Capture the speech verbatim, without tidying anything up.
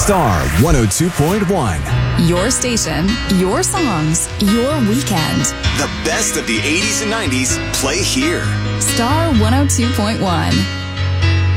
Star one oh two point one. Your station, your songs, your weekend. The best of the eighties and nineties play here. Star one oh two point one.